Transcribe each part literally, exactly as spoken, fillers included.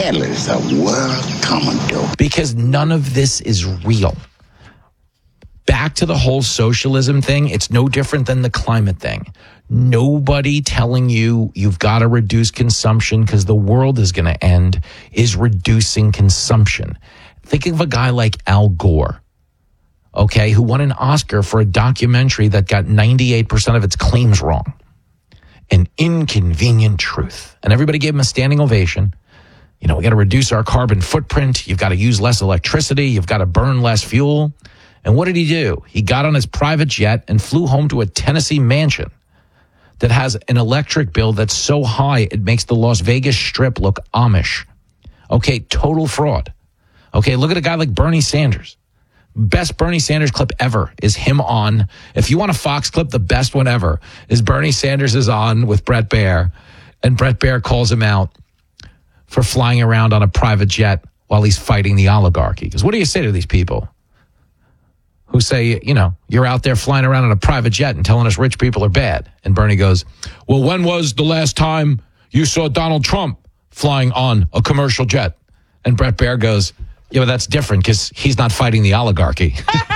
hell is the world coming to? Because none of this is real. Back to the whole socialism thing, it's no different than the climate thing. Nobody telling you you've got to reduce consumption because the world is going to end is reducing consumption. Think of a guy like Al Gore, okay, who won an Oscar for a documentary that got ninety-eight percent of its claims wrong. An Inconvenient Truth. And everybody gave him a standing ovation. You know, we got to reduce our carbon footprint. You've got to use less electricity. You've got to burn less fuel. And what did he do? He got on his private jet and flew home to a Tennessee mansion that has an electric bill that's so high it makes the Las Vegas Strip look Amish. Okay, total fraud. Okay, look at a guy like Bernie Sanders. Best Bernie Sanders clip ever is him on. If you want a Fox clip, the best one ever is Bernie Sanders is on with Bret Baier, and Bret Baier calls him out for flying around on a private jet while he's fighting the oligarchy. Because what do you say to these people who say, you know, you're out there flying around on a private jet and telling us rich people are bad? And Bernie goes, well, when was the last time you saw Donald Trump flying on a commercial jet? And Bret Baier goes, yeah, but that's different because he's not fighting the oligarchy.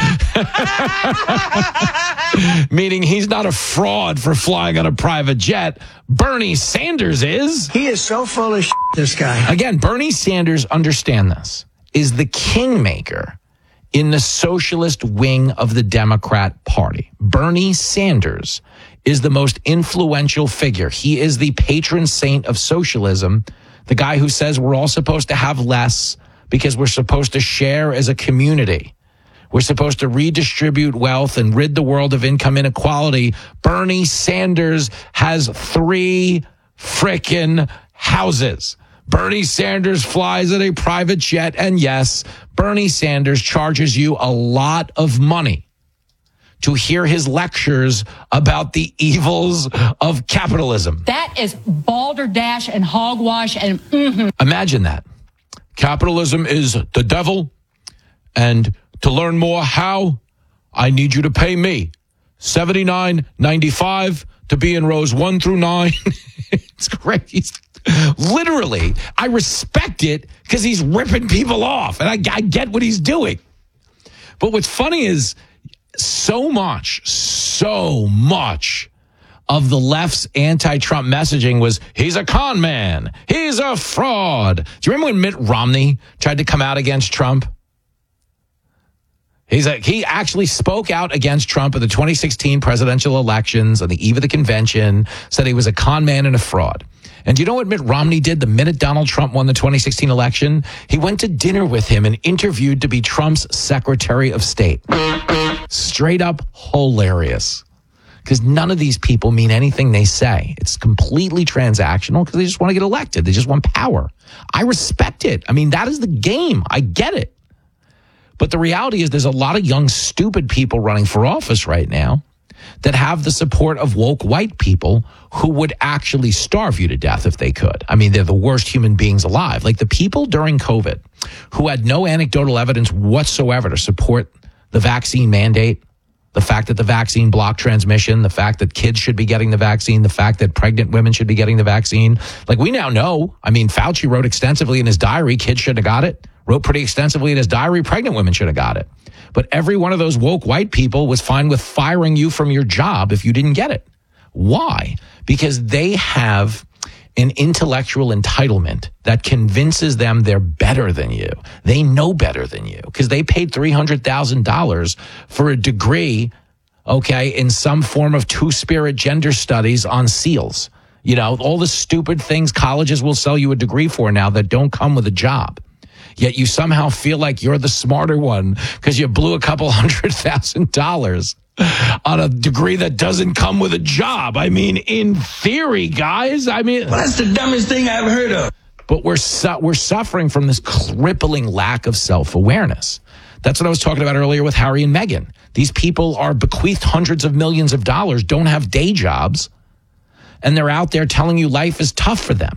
Meaning he's not a fraud for flying on a private jet. Bernie Sanders is. He is so full of shit, this guy. Again, Bernie Sanders, understand this, is the kingmaker in the socialist wing of the Democrat Party. Bernie Sanders is the most influential figure. He is the patron saint of socialism, the guy who says we're all supposed to have less because we're supposed to share as a community. We're supposed to redistribute wealth and rid the world of income inequality. Bernie Sanders has three frickin' houses. Bernie Sanders flies in a private jet, and yes, Bernie Sanders charges you a lot of money to hear his lectures about the evils of capitalism. That is balderdash and hogwash and mm-hmm. Imagine that. Capitalism is the devil, and to learn more how, I need you to pay me seventy-nine ninety-five to be in rows one through nine. It's great. He's, literally, I respect it because he's ripping people off, and I, I get what he's doing. But what's funny is so much, so much of the left's anti-Trump messaging was, he's a con man. He's a fraud. Do you remember when Mitt Romney tried to come out against Trump? He's a, he actually spoke out against Trump in the twenty sixteen presidential elections on the eve of the convention, said he was a con man and a fraud. And do you know what Mitt Romney did the minute Donald Trump won the twenty sixteen election? He went to dinner with him and interviewed to be Trump's Secretary of State. Straight up hilarious. Because none of these people mean anything they say. It's completely transactional because they just want to get elected. They just want power. I respect it. I mean, that is the game. I get it. But the reality is there's a lot of young, stupid people running for office right now that have the support of woke white people who would actually starve you to death if they could. I mean, they're the worst human beings alive. Like the people during COVID who had no anecdotal evidence whatsoever to support the vaccine mandate, the fact that the vaccine blocked transmission, the fact that kids should be getting the vaccine, the fact that pregnant women should be getting the vaccine. Like we now know, I mean, Fauci wrote extensively in his diary, kids should have got it. Wrote pretty extensively in his diary, pregnant women should have got it. But every one of those woke white people was fine with firing you from your job if you didn't get it. Why? Because they have an intellectual entitlement that convinces them they're better than you. They know better than you because they paid three hundred thousand dollars for a degree, okay, in some form of two-spirit gender studies on SEALs. You know, all the stupid things colleges will sell you a degree for now that don't come with a job. Yet you somehow feel like you're the smarter one because you blew a couple hundred thousand dollars on a degree that doesn't come with a job. I mean, in theory, guys, I mean... Well, that's the dumbest thing I've heard of. But we're su- we're suffering from this crippling lack of self-awareness. That's what I was talking about earlier with Harry and Meghan. These people are bequeathed hundreds of millions of dollars, don't have day jobs, and they're out there telling you life is tough for them.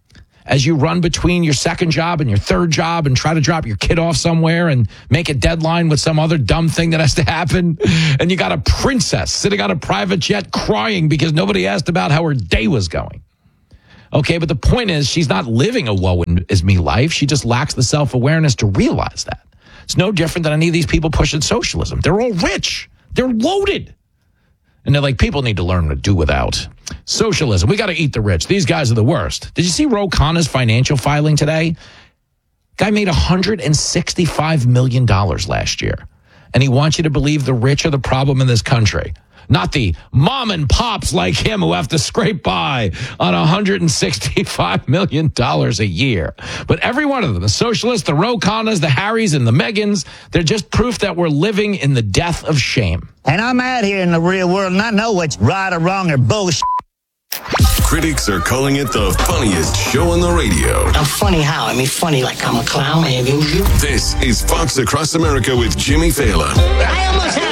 As you run between your second job and your third job and try to drop your kid off somewhere and make a deadline with some other dumb thing that has to happen. And you got a princess sitting on a private jet crying because nobody asked about how her day was going. Okay, but the point is, she's not living a woe is me life. She just lacks the self-awareness to realize that. It's no different than any of these people pushing socialism. They're all rich. They're loaded. And they're like, people need to learn to do without. Socialism, we got to eat the rich. These guys are the worst. Did you see Ro Khanna's financial filing today? Guy made one hundred sixty-five million dollars last year. And he wants you to believe the rich are the problem in this country. Not the mom and pops like him who have to scrape by on one hundred sixty-five million dollars a year. But every one of them, the socialists, the Ro Khannas, the Harrys, and the Megans, they're just proof that we're living in the death of shame. And I'm out here in the real world, and I know what's right or wrong or bullshit. Critics are calling it the funniest show on the radio. I'm funny how? I mean, funny like I'm a clown and you. This is Fox Across America with Jimmy Fallon. I almost